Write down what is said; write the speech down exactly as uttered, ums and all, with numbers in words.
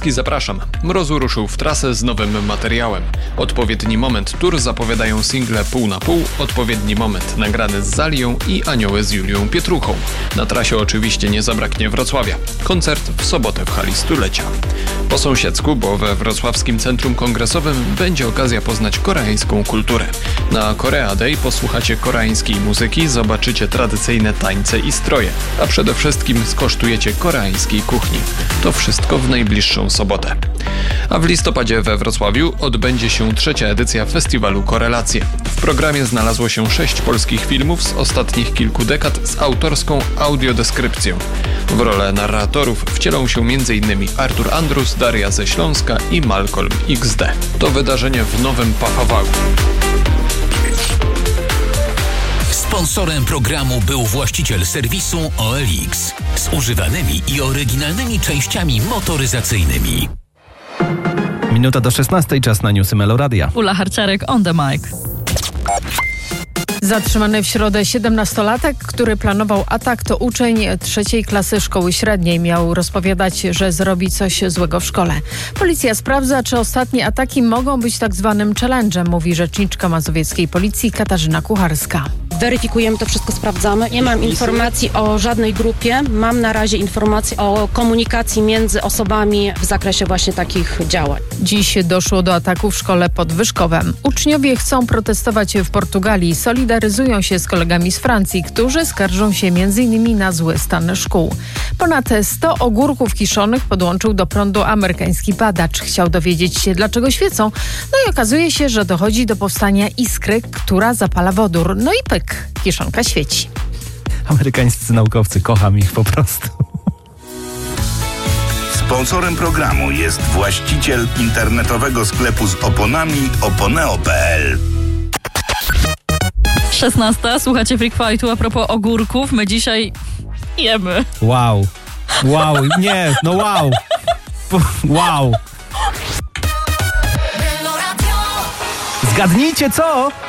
Kowalski, zapraszam. Mrozu ruszył w trasę z nowym materiałem. Odpowiedni moment tour zapowiadają single Pół na pół, odpowiedni moment nagrany z Zalią i Anioły z Julią Pietruchą. Na trasie oczywiście nie zabraknie Wrocławia. Koncert w sobotę w hali Stulecia. Po sąsiedzku, bo we Wrocławskim Centrum Kongresowym będzie okazja poznać koreańską kulturę. Na Korea Day posłuchacie koreańskiej muzyki, zobaczycie tradycyjne tańce i stroje, a przede wszystkim skosztujecie koreańskiej kuchni. To wszystko w najbliższą sobotę. A w listopadzie we Wrocławiu odbędzie się trzecia edycja festiwalu Korelacje. W programie znalazło się sześć polskich filmów z ostatnich kilku dekad z autorską audiodeskrypcją. W rolę narratorów wcielą się m.in. Artur Andrus, Daria ze Śląska i Malcolm iks de. To wydarzenie w Nowym Pachowalu. Sponsorem programu był właściciel serwisu O L X z używanymi i oryginalnymi częściami motoryzacyjnymi. Minuta do szesnastej, czas na newsy Meloradia. Ula Harczarek on the mic. Zatrzymany w środę siedemnastolatek, który planował atak, to uczeń trzeciej klasy szkoły średniej. Miał rozpowiadać, że zrobi coś złego w szkole. Policja sprawdza, czy ostatnie ataki mogą być tak zwanym challenge'em, mówi rzeczniczka mazowieckiej policji Katarzyna Kucharska. Weryfikujemy to wszystko, sprawdzamy. Nie mam informacji o żadnej grupie. Mam na razie informacje o komunikacji między osobami w zakresie właśnie takich działań. Dziś doszło do ataku w szkole pod Wyszkowem. Uczniowie chcą protestować w Portugalii. Solidaryzują się z kolegami z Francji, którzy skarżą się między innymi na zły stan szkół. Ponad sto ogórków kiszonych podłączył do prądu amerykański badacz. Chciał dowiedzieć się, dlaczego świecą. No i okazuje się, że dochodzi do powstania iskry, która zapala wodór. No i pyk, kiszonka świeci. Amerykańscy naukowcy, kocham ich po prostu. Sponsorem programu jest właściciel internetowego sklepu z oponami oponeo kropka p l. szesnasta. Słuchacie Freak Fightu. A propos ogórków, my dzisiaj jemy. Wow. Wow. Nie, no wow. Wow. Zgadnijcie co?